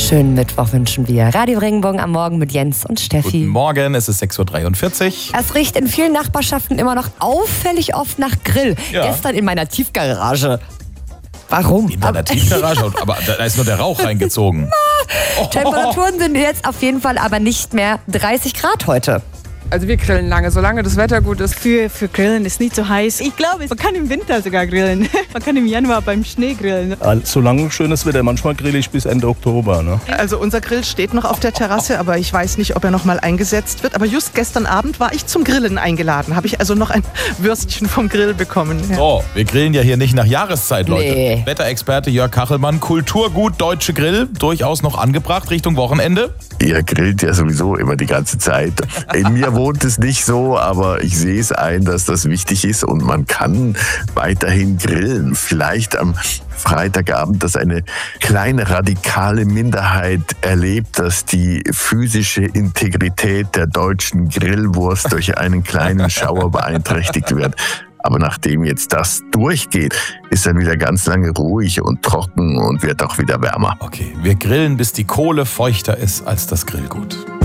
Schönen Mittwoch wünschen wir. Radio Regenbogen am Morgen mit Jens und Steffi. Guten Morgen, es ist 6.43 Uhr. Es riecht in vielen Nachbarschaften immer noch auffällig oft nach Grill. Ja. Gestern in meiner Tiefgarage. Warum? In deiner Tiefgarage? Aber da ist nur der Rauch reingezogen. Temperaturen sind jetzt auf jeden Fall aber nicht mehr 30 Grad heute. Also wir grillen lange, solange das Wetter gut ist. Für Grillen ist nicht so heiß. Ich glaube, man kann im Winter sogar grillen. Man kann im Januar beim Schnee grillen. Solange schönes Wetter. Manchmal grill ich bis Ende Oktober. Ne? Also unser Grill steht noch auf der Terrasse, aber ich weiß nicht, ob er noch mal eingesetzt wird. Aber just gestern Abend war ich zum Grillen eingeladen. Habe ich also noch ein Würstchen vom Grill bekommen. Ja. So, wir grillen ja hier nicht nach Jahreszeit, Leute. Nee. Wetterexperte Jörg Kachelmann, Kulturgut Deutsche Grill, durchaus noch angebracht Richtung Wochenende. Ihr grillt ja sowieso immer die ganze Zeit. In mir wohnt es nicht so, aber ich sehe es ein, dass das wichtig ist und man kann weiterhin grillen. Vielleicht am Freitagabend, dass eine kleine radikale Minderheit erlebt, dass die physische Integrität der deutschen Grillwurst durch einen kleinen Schauer beeinträchtigt wird. Aber nachdem jetzt das durchgeht, ist dann wieder ganz lange ruhig und trocken und wird auch wieder wärmer. Okay, wir grillen, bis die Kohle feuchter ist als das Grillgut.